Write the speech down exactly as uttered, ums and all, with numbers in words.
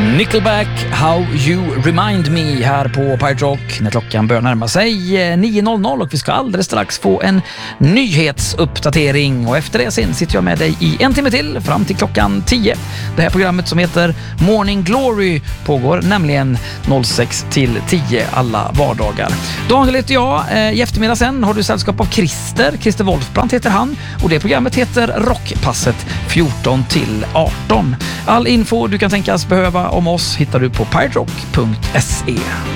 Nickelback, How You Remind Me här på Pirate Rock när klockan börjar närma sig nio noll noll och vi ska alldeles strax få en nyhetsuppdatering och efter det sen sitter jag med dig i en timme till fram till klockan tio. Det här programmet som heter Morning Glory pågår nämligen sex till tio alla vardagar. Daniel heter jag, i eftermiddag sen har du sällskap av Christer, Christer Wolfbrand heter han och det programmet heter Rockpasset fjorton till arton. All info du kan tänkas behöva om oss hittar du på pirate rock punkt se.